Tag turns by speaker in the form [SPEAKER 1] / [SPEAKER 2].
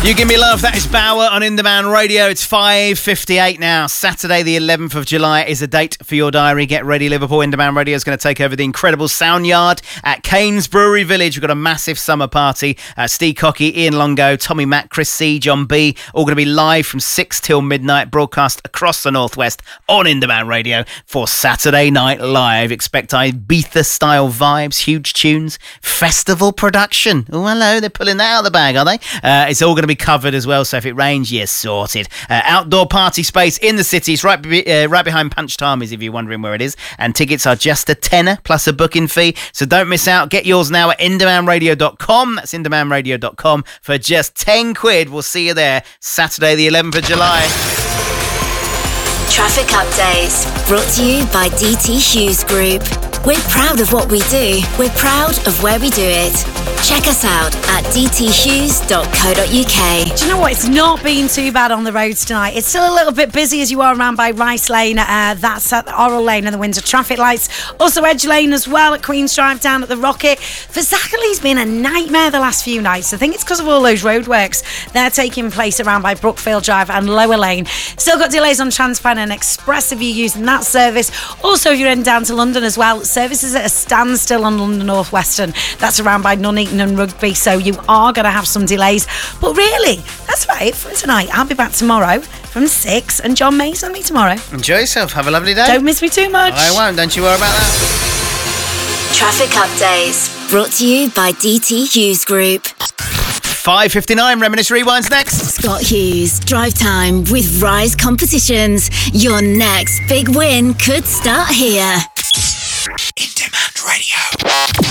[SPEAKER 1] You Give Me Love, that is Bauer on In Demand Radio. It's 5:58 now. Saturday the 11th of July is a date for your diary. Get ready, Liverpool. In Demand Radio is going to take over the incredible Sound Yard at Keynes Brewery Village. We've got a massive summer party. Steve Cocky, Ian Longo, Tommy Mack, Chris C, John B, all going to be live from 6 till midnight, broadcast across the Northwest on In Demand Radio for Saturday Night Live. Expect Ibiza-style vibes, huge tunes, festival production. Oh, hello, they're pulling that out of the bag, are they? It's all going to be covered as well, so if it rains, you're sorted. Outdoor party space in the city. It's right behind Punch Tarmies, if you're wondering where it is. And tickets are just a tenner plus a booking fee, so don't miss out. Get yours now at indemandradio.com. That's indemandradio.com for just 10 quid. We'll see you there Saturday the 11th of July.
[SPEAKER 2] Traffic updates brought to you by DT Hughes Group. We're proud of what we do. We're proud of where we do it. Check us out at dthughes.co.uk.
[SPEAKER 3] Do you know what? It's not been too bad on the roads tonight. It's still a little bit busy as you are around by Rice Lane. That's at the Orrell Lane and the Windsor traffic lights. Also Edge Lane as well at Queen's Drive down at the Rocket. For Zackerley's been a nightmare the last few nights. I think it's because of all those roadworks. They're taking place around by Brookfield Drive and Lower Lane. Still got delays on Transpan and Express if you're using that service. Also, if you're heading down to London as well, services at a standstill on London North Western. That's around by Nuneaton and Rugby, so you are going to have some delays. But really, that's about it for tonight. I'll be back tomorrow from 6, and John May's on me tomorrow.
[SPEAKER 1] Enjoy yourself. Have a lovely day.
[SPEAKER 3] Don't miss me too much.
[SPEAKER 1] I won't. Don't you worry about that.
[SPEAKER 2] Traffic updates brought to you by DT Hughes Group.
[SPEAKER 1] 5:59, Reminisce Rewinds next.
[SPEAKER 2] Scott Hughes, Drive Time with Rise Competitions. Your next big win could start here.
[SPEAKER 4] In Demand Radio.